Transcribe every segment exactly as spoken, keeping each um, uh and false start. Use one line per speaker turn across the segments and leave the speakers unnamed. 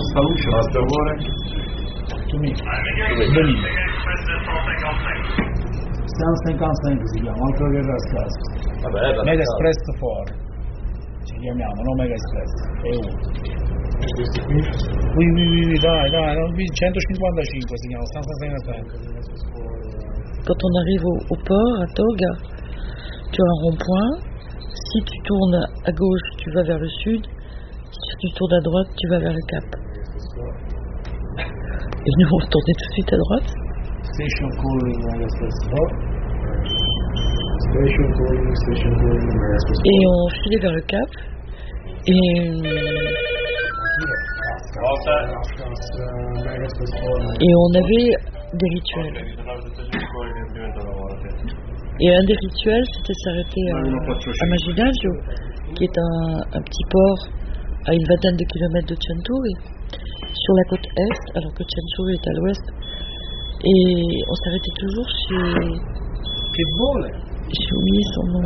Solution.
Al favore.
deux mille. cent cinquantacinque si chiama, altro che Rascas.
Vabbè,
Mega Express fuori. Ci chiamiamo, non Mega Express. È uno. Oui, oui, oui, dai, dai, non, centocinquantacinque si chiama, cent cinquantacinque.
Quand on arrive au, au port, à Toga, tu as un rond-point. Si tu tournes à gauche, tu vas vers le sud. Si tu tournes à droite, tu vas vers le cap. Et nous, on tournait tout de suite à droite.
Station calling Mega Express.
Station calling, station calling, Mega Express.
Et on filait vers le cap. Et, et on avait des rituels. Et un des rituels, c'était s'arrêter à, à Maginaggio, qui est un, un petit port à une vingtaine de kilomètres de Centuri, sur la côte est, alors que Centuri est à l'ouest. Et on s'arrêtait toujours chez... J'ai oublié son nom.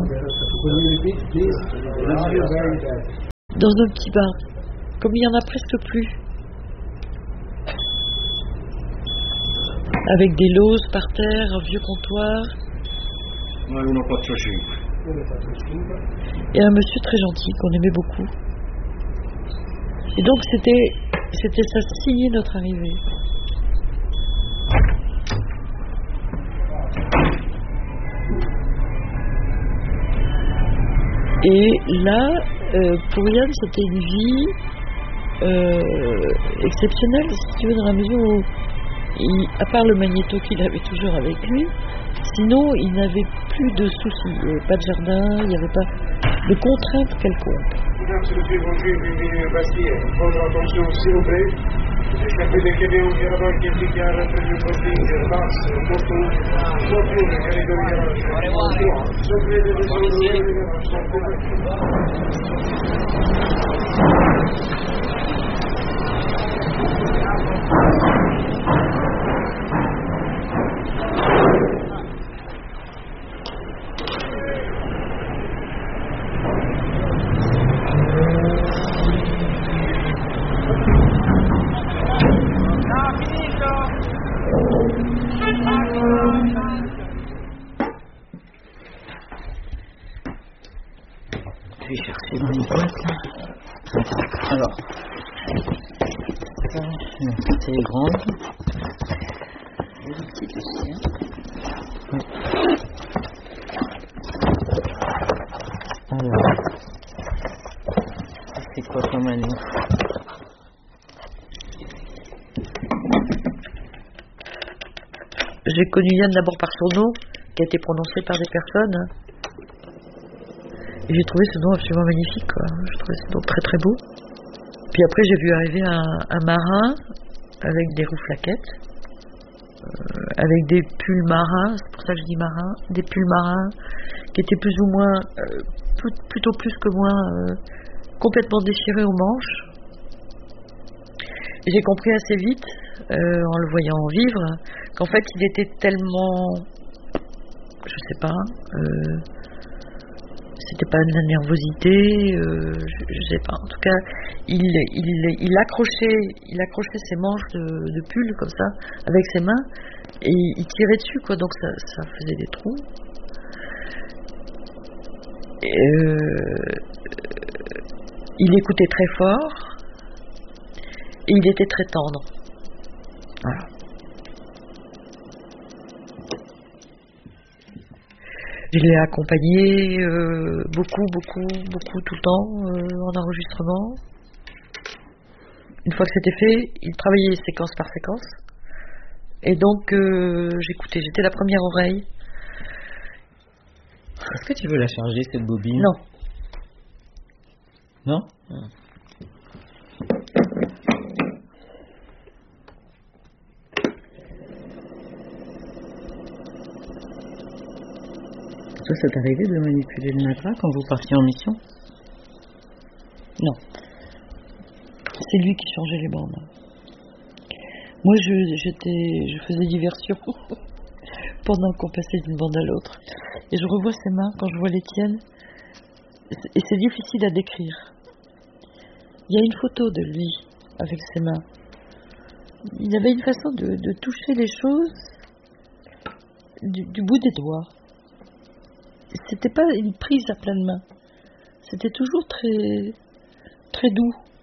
Dans un petit bar. Comme il n'y en a presque plus. Avec des loses par terre, un vieux comptoir. Et un monsieur très gentil qu'on aimait beaucoup. Et donc c'était, c'était ça signait notre arrivée. Et là, euh, pour Yann, c'était une vie euh, exceptionnelle, si tu veux, dans la mesure où, il, à part le magnéto qu'il avait toujours avec lui, sinon il n'avait plus de soucis. Il n'y avait pas de jardin, il n'y avait pas de contraintes quelconques.
Mesdames et messieurs, bonjour, bienvenue à Bastille. Votre attention, s'il vous plaît. J'échappais de Québec au Garabal qui implique un représentant parking, basse, moto, voiture, carré de garage. Soyez de descendre,
Je vais chercher dans les boîtes là. Alors, ça, c'est les grandes. Et les petites aussi. Hein. Ouais. Alors, c'est quoi comme année? J'ai connu Yann d'abord par son nom, qui a été prononcé par des personnes. Et j'ai trouvé ce nom absolument magnifique, quoi. J'ai trouvé ce nom très très beau. Puis après, j'ai vu arriver un, un marin avec des roues flaquettes, euh, avec des pulls marins, c'est pour ça que je dis marin, des pulls marins qui étaient plus ou moins, euh, plus, plutôt plus que moins, euh, complètement déchirés aux manches. Et j'ai compris assez vite, euh, en le voyant vivre, qu'en fait, il était tellement, je sais pas, euh, c'était pas de la nervosité, euh, je, je sais pas. En tout cas, il, il, il accrochait, il accrochait ses manches de, de pull comme ça avec ses mains et il tirait dessus, quoi. Donc ça, ça faisait des trous. Et, euh, il écoutait très fort et il était très tendre. Voilà. Je l'ai accompagné euh, beaucoup, beaucoup, beaucoup tout le temps euh, en enregistrement. Une fois que c'était fait, il travaillait séquence par séquence. Et donc, euh, j'écoutais, j'étais la première oreille.
Est-ce que tu veux la charger, cette bobine?
Non.
Non?
Hum.
Ça, ça t'est arrivé de manipuler le Nagra quand vous partiez en mission?
Non. C'est lui qui changeait les bandes. Moi, je, j'étais, je faisais diversion pendant qu'on passait d'une bande à l'autre. Et je revois ses mains quand je vois les tiennes. Et c'est difficile à décrire. Il y a une photo de lui avec ses mains. Il avait une façon de, de toucher les choses du, du bout des doigts. C'était pas une prise à pleine main. C'était toujours très, très doux.